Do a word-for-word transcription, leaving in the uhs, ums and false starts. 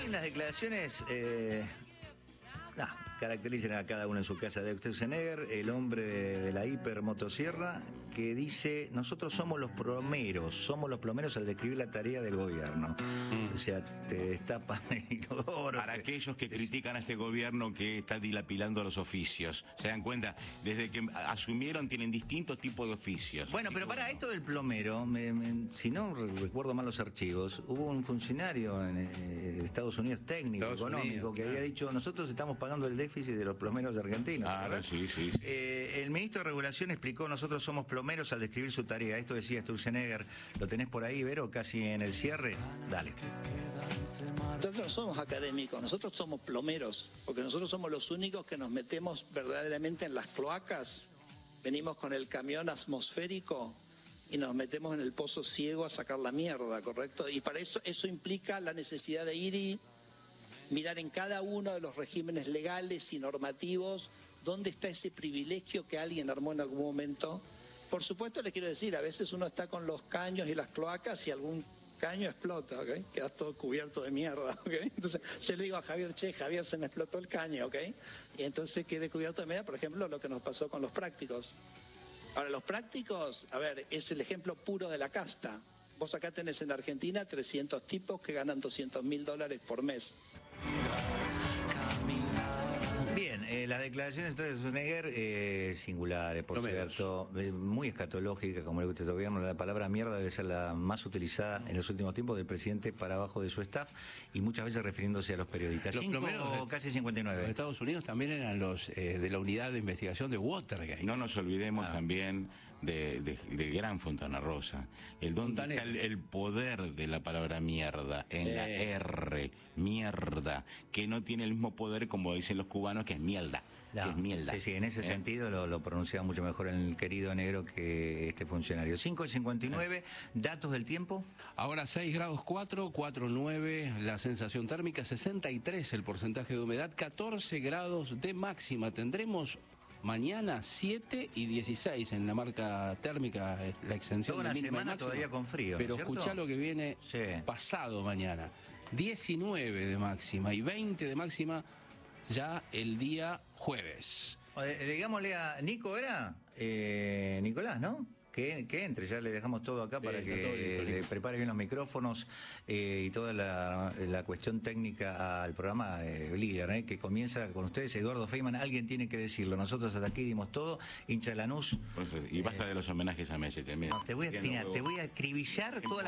unas declaraciones... Eh... Nah, caracterizan a cada uno en su casa de Sturzenegger, el hombre de, de la hipermotosierra, que dice: nosotros somos los plomeros, somos los plomeros al describir la tarea del gobierno. Mm. O sea, te destapan el inodoro. Para te, aquellos que te... critican a este gobierno que está dilapidando los oficios, se dan cuenta, desde que asumieron tienen distintos tipos de oficios. Bueno, Así pero que, para bueno. esto del plomero, me, me, si no recuerdo mal los archivos, hubo un funcionario en eh, Estados Unidos, técnico, Estados económico, Unidos, que claro. había dicho: nosotros estamos pagando el déficit de los plomeros argentinos. Ah, sí, sí. sí. Eh, el ministro de Regulación explicó: nosotros somos plomeros al describir su tarea. Esto decía Sturzenegger. ¿Lo tenés por ahí, Vero, casi en el cierre? Dale. Nosotros no somos académicos, nosotros somos plomeros, porque nosotros somos los únicos que nos metemos verdaderamente en las cloacas, venimos con el camión atmosférico y nos metemos en el pozo ciego a sacar la mierda, ¿correcto? Y para eso, eso implica la necesidad de ir y mirar en cada uno de los regímenes legales y normativos dónde está ese privilegio que alguien armó en algún momento. Por supuesto, les quiero decir, a veces uno está con los caños y las cloacas y algún caño explota, ¿ok? Quedas todo cubierto de mierda, ¿ok? Entonces yo le digo a Javier: che, Javier, se me explotó el caño, ¿ok? Y entonces quedé cubierto de mierda, por ejemplo, lo que nos pasó con los prácticos. Ahora, los prácticos, a ver, es el ejemplo puro de la casta. Vos acá tenés en Argentina trescientos tipos que ganan doscientos mil dólares por mes. Bien, eh, las declaraciones de Sturzenegger, eh, singulares, por Plomeros. cierto, eh, muy escatológica, como le gusta a este gobierno. La palabra mierda debe ser la más utilizada en los últimos tiempos del presidente para abajo de su staff, y muchas veces refiriéndose a los periodistas. Los Cinco plomeros o de- casi cincuenta y Los nueve. Estados Unidos también eran los eh, de la unidad de investigación de Watergate. No nos olvidemos Ah. también de, de, de gran Fontana Rosa. El dónde Fontanella. está el, el poder de la palabra mierda, en la Eh. R, mierda, que no tiene el mismo poder como dicen los cubanos, que es mierda. No, que es mierda. sí, sí, en ese ¿Eh? sentido lo, lo pronunciaba mucho mejor el querido negro que este funcionario. cinco y cincuenta y nueve, datos del tiempo. Ahora seis grados cuatro, cuatro nueve la sensación térmica, sesenta y tres el porcentaje de humedad, catorce grados de máxima. Tendremos mañana siete y dieciséis en la marca térmica, eh, la extensión Toda una de mínima y semana máxima. todavía con frío, ¿no Pero es cierto? escuchá lo que viene Sí. pasado mañana. diecinueve de máxima y veinte de máxima ya el día jueves. Eh, digámosle a Nico, ¿era? Eh, Nicolás, ¿no? Que, que entre, ya le dejamos todo acá para Bien, que está todo listo, le Nico. prepare bien los micrófonos eh, y toda la, la cuestión técnica al programa eh, líder, eh, que comienza con ustedes, Eduardo Feynman. Alguien tiene que decirlo. Nosotros hasta aquí dimos todo. Hincha de Lanús. Por eso, y basta de los homenajes a Messi también. No, te voy a, Tiene tirar, huevo. te voy a acribillar toda la